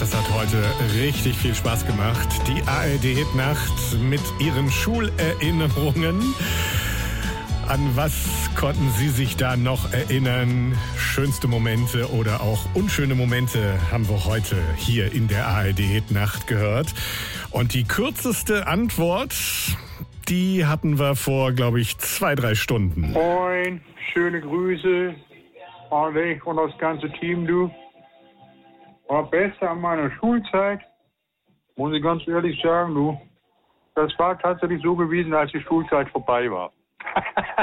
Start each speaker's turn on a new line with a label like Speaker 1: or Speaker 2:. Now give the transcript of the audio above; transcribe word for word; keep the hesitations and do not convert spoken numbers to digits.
Speaker 1: das hat heute richtig viel Spaß gemacht. Die A R D-Hitnacht mit ihren Schulerinnerungen. An was konnten Sie sich da noch erinnern? Schönste Momente oder auch unschöne Momente haben wir heute hier in der A R D-Hitnacht gehört. Und die kürzeste Antwort, die hatten wir vor, glaube ich, zwei, drei Stunden.
Speaker 2: Moin, schöne Grüße, Alex und das ganze Team, du. War besser an meiner Schulzeit, muss ich ganz ehrlich sagen, du. Das war tatsächlich so gewesen, als die Schulzeit vorbei war.